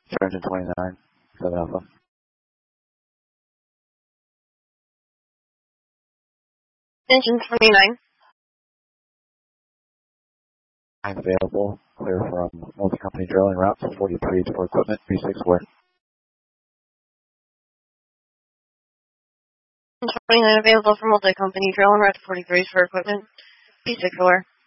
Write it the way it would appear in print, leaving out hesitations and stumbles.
Engine 29, 7 Alpha. Engine 29. I'm available. Clear from multi-company drilling routes 43 for equipment, B6 where? 29 available for multi-company drill and route 43 for equipment. B6 where?